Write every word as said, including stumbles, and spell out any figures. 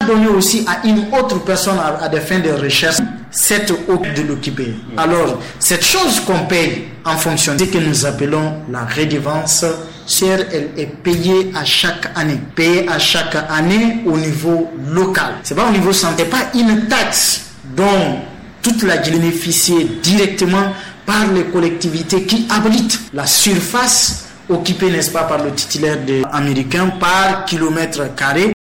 donner aussi à une autre personne à, à des fins de recherche cette eau de l'occuper. Alors, cette chose qu'on paye en fonction de ce que nous appelons la redevance, elle est payée à chaque année. Payée à chaque année au niveau local. C'est pas au niveau santé, pas une taxe dont toute la bénéficier directement par les collectivités qui abritent la surface occupée, n'est-ce pas, par le titulaire de, américain par kilomètre carré,